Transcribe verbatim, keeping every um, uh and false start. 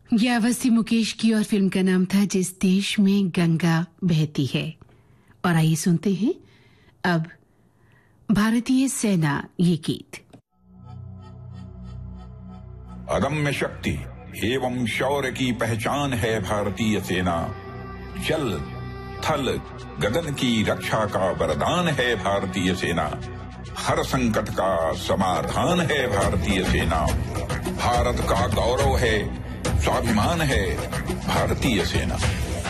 ये आवाज थी मुकेश की और फिल्म का नाम था जिस देश में गंगा बहती है। और आइए सुनते हैं अब भारतीय सेना ये गीत। अदम्य शक्ति एवं शौर्य की पहचान है भारतीय सेना। जल थल गगन की रक्षा का वरदान है भारतीय सेना। हर संकट का समाधान है भारतीय सेना। भारत का गौरव है, स्वाभिमान है भारतीय सेना।